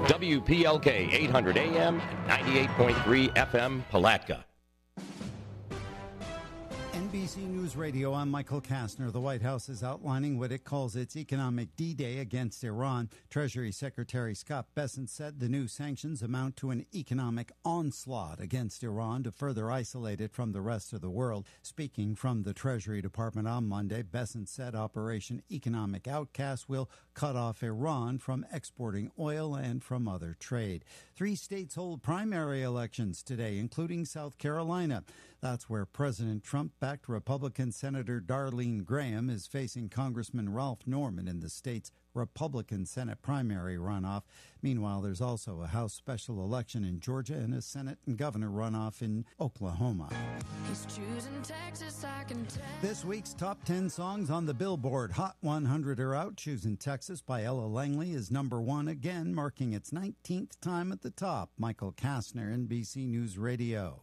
WPLK 800 AM, 98.3 FM, Palatka. NBC News Radio, I'm Michael Kastner. The White House is outlining what it calls its economic D-Day against Iran. Treasury Secretary Scott Bessent said the new sanctions amount to an economic onslaught against Iran to further isolate it from the rest of the world. Speaking from the Treasury Department on Monday, Bessent said Operation Economic Outcast will cut off Iran from exporting oil and from other trade. 3 states hold primary elections today, including South Carolina. That's where President Trump-backed Republican Senator Darlene Graham is facing Congressman Ralph Norman in the state's Republican Senate primary runoff. Meanwhile, there's also a House special election in Georgia and a Senate and governor runoff in Oklahoma. This week's top 10 songs on the Billboard Hot 100 are out. Choosing Texas by Ella Langley is number 1 again, marking its 19th time at the top. Michael Kastner, NBC News Radio.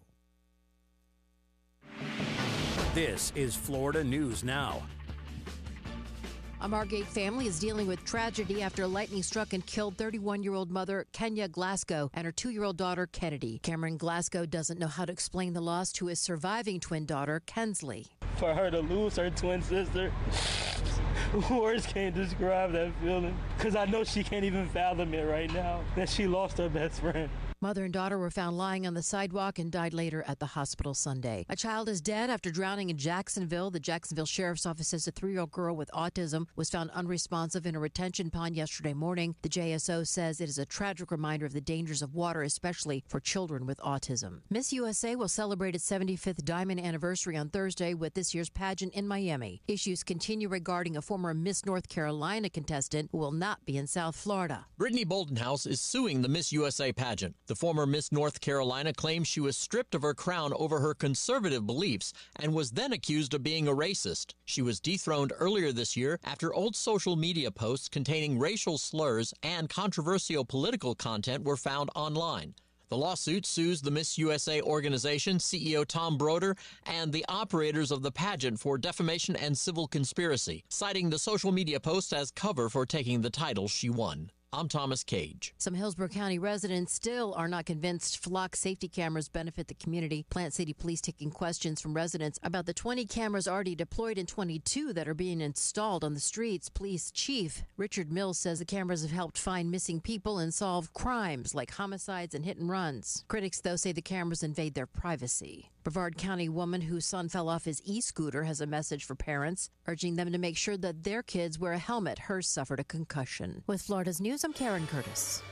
This is Florida News Now. A Margate family is dealing with tragedy after lightning struck and killed 31-year-old mother Kenya Glasgow and her 2-year-old daughter Kennedy. Cameron Glasgow doesn't know how to explain the loss to his surviving twin daughter Kensley. For her to lose her twin sister, words can't describe that feeling, because I know she can't even fathom it right now, that she lost her best friend. Mother and daughter were found lying on the sidewalk and died later at the hospital Sunday. A child is dead after drowning in Jacksonville. The Jacksonville Sheriff's Office says a 3-year-old girl with autism was found unresponsive in a retention pond yesterday morning. The JSO says it is a tragic reminder of the dangers of water, especially for children with autism. Miss USA will celebrate its 75th diamond anniversary on Thursday with this year's pageant in Miami. Issues continue regarding a former Miss North Carolina contestant who will not be in South Florida. Brittany Boldenhouse is suing the Miss USA pageant. The former Miss North Carolina claims she was stripped of her crown over her conservative beliefs and was then accused of being a racist. She was dethroned earlier this year after old social media posts containing racial slurs and controversial political content were found online. The lawsuit sues the Miss USA organization, CEO Tom Broder, and the operators of the pageant for defamation and civil conspiracy, citing the social media post as cover for taking the title she won. I'm Thomas Cage. Some Hillsborough County residents still are not convinced flock safety cameras benefit the community. Plant City Police taking questions from residents about the 20 cameras already deployed and 22 that are being installed on the streets. Police Chief Richard Mills says the cameras have helped find missing people and solve crimes like homicides and hit and runs. Critics, though, say the cameras invade their privacy. Brevard County woman whose son fell off his e-scooter has a message for parents, urging them to make sure that their kids wear a helmet. Hers suffered a concussion. With Florida's News, I'm Karen Curtis.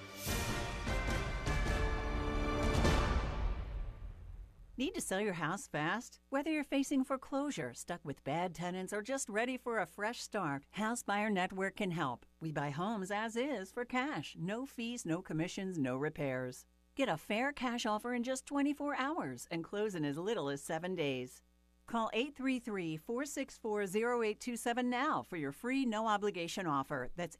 Need to sell your house fast? Whether you're facing foreclosure, stuck with bad tenants, or just ready for a fresh start, House Buyer Network can help. We buy homes as is for cash. No fees, no commissions, no repairs. Get a fair cash offer in just 24 hours and close in as little as 7 days. Call 833-464-0827 now for your free no-obligation offer. That's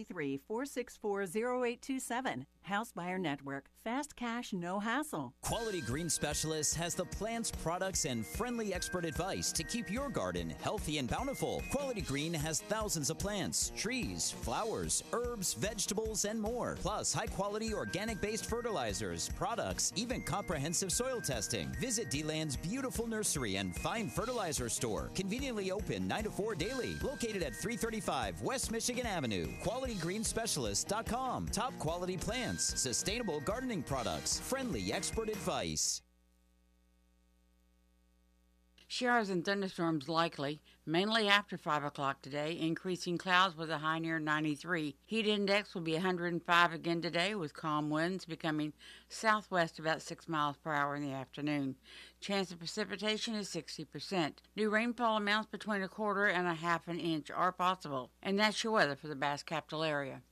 833-464-0827. House Buyer Network. Fast cash, no hassle. Quality Green Specialist has the plants, products, and friendly expert advice to keep your garden healthy and bountiful. Quality Green has thousands of plants, trees, flowers, herbs, vegetables, and more. Plus, high-quality organic-based fertilizers, products, even comprehensive soil testing. Visit D-Land's beautiful nursery and fine fertilizer store. Conveniently open 9 to 4 daily. Located at 335 West Michigan Avenue. QualityGreenSpecialist.com. Top quality plants, sustainable gardening products, friendly expert advice. Showers and thunderstorms likely, mainly after 5 o'clock today, increasing clouds with a high near 93. Heat index will be 105 again today with calm winds becoming southwest about 6 miles per hour in the afternoon. Chance of precipitation is 60%. New rainfall amounts between 1/4 and 1/2 inch are possible. And that's your weather for the Bass Capital area.